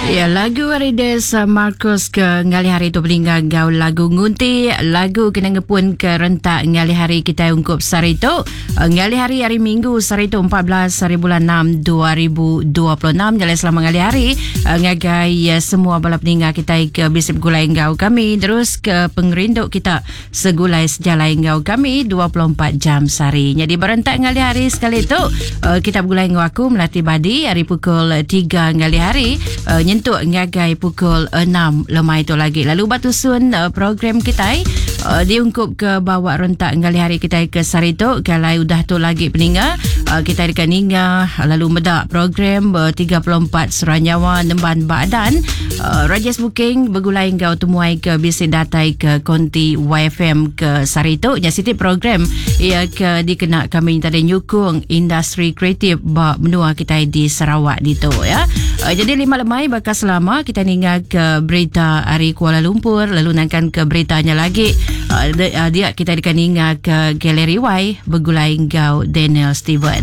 Ya, lagu Arides Marcos ke ngali hari tu pelingga gaul lagu ngunti lagu kena ngepun ke rentak ngali hari kita ungkup sarito ngali hari Minggu sarito 14 hari bulan 6 2026 jalan selama ngali hari ngagai semua bala peninggal kita ke bisip gulai ngau kami terus ke pengerinduk kita segulai sejalai ngau kami 24 jam sehari. Jadi berentak ngali hari sekali tu kita bergulai ngau aku melatih badi hari pukul 3 ngali hari nyentuk ngagai pukul 6 lemah itu lagi. Lalu batu sun program kita diungkup ke bawa rentak ngali hari kita ke sarito kalau udah tu lagi peninga kita dekat ninga lalu medak program 34 Seranyawa Nemban Badan Rajas Booking bergulai ngau tumuai ke bisi datai ke konti YFM ke sarito nya siti program ia ke dikena kami tadi nyukung industri kreatif ba menua kita di Sarawak dito ya. Jadi 5 lemai bakal selama kita ninga ke berita hari Kuala Lumpur lalu nangkan ke beritanya lagi dia kita akan ninga ke Galeri Y bergulai ngau Daniel Steven.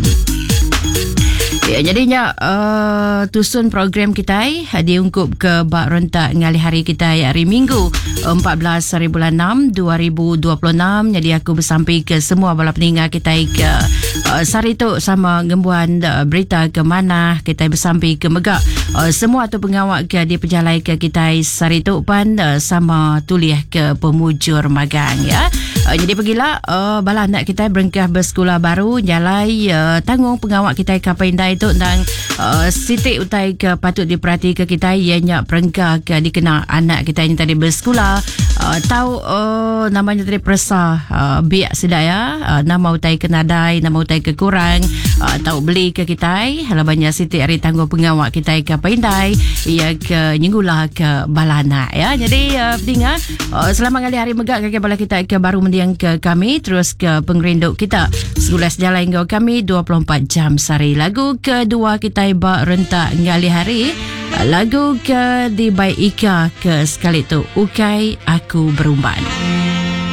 Ya, jadinya tusun program kita diungkup ke bak rentak ngali hari kita hari Minggu 14 hari bulan 6 2026. Jadi aku bersampai ke semua bala peninggal kita ke sarito sama ngembuan berita ke mana kita bersampai ke megak semua tu pengawak ke di pejalai ke kita sarito pan sama tulis ke pemujur magang ya. Jadi pergilah bala anak kita berengkah bersekolah baru jalai tanggung pengawak kita kapendai itu tentang sitik utai ke patut diperhati ke kita ianya perengkah ke dikena anak kita yang tadi bersekolah tahu namanya tadi persa biak sedaya nama utai kenadai nama utai kekurang tahu beli ke kita halabanya sitik hari tanggung pengawak kita kapendai ia ke nyinggula ke balana ya. Jadi pentingnya selama kali hari megak ke bala kita ke baru mendiang ke kami terus ke pengerinduk kita segulas jalan ngau kami 24 jam sehari. Lagu kedua kita bak rentak ngali hari lagu ke di Baik Ika ke sekali tu Ukai Aku Berumban.